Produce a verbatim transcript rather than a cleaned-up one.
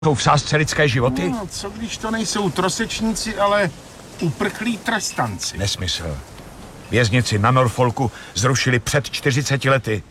Jsou v sázce lidské životy? No, co když to nejsou trosečníci, ale uprchlí trestanci? Nesmysl. Věznici na Norfolku zrušili před čtyřiceti lety.